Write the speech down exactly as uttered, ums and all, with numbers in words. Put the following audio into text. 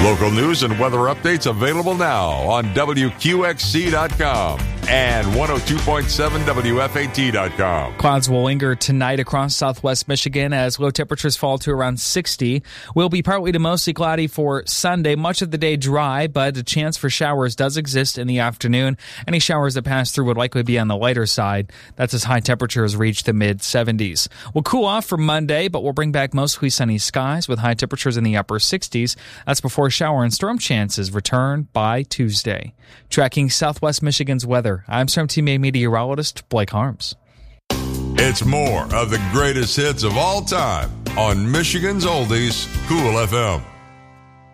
Local news and weather updates available now on W Q X C dot com and one oh two point seven W F A T dot com. Clouds will linger tonight across southwest Michigan as low temperatures fall to around sixty. Will be partly to mostly cloudy for Sunday. Much of the day dry, but a chance for showers does exist in the afternoon. Any showers that pass through would likely be on the lighter side. That's as high temperatures reach the mid seventies. We'll cool off for Monday, but we'll bring back mostly sunny skies with high temperatures in the upper sixties. That's before shower and storm chances return by Tuesday. Tracking southwest Michigan's weather, I'm Storm Team A meteorologist Blake Harms. It's more of the greatest hits of all time on Michigan's Oldies, Cool F M.